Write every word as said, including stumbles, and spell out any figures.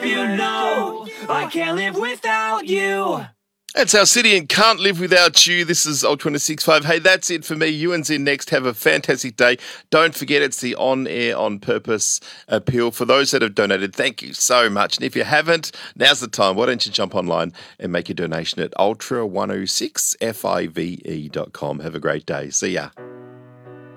you know I can't live without you. That's our city and Can't Live Without You. This is Ultra twenty-six point five. Hey, that's it for me. Ewan's in next. Have a fantastic day. Don't forget it's the On Air On Purpose appeal. For those that have donated, thank you so much. And if you haven't, now's the time. Why don't you jump online and make your donation at ultra one oh six five e dot com. Have a great day. See ya.